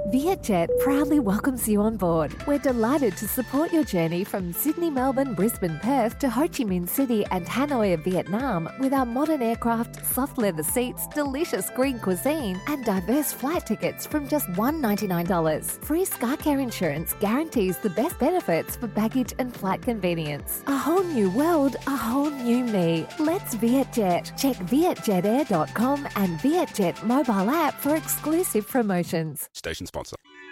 Vietjet proudly welcomes you on board. We're delighted to support your journey from Sydney, Melbourne, Brisbane, Perth to Ho Chi Minh City and Hanoi, Vietnam with our modern aircraft, soft leather seats, delicious green cuisine and diverse flight tickets from just $199. Free SkyCare insurance guarantees the best benefits for baggage and flight convenience. A whole new world, a whole new me. Let's Vietjet. Check vietjetair.com and Vietjet mobile app for exclusive promotions. Station sponsor.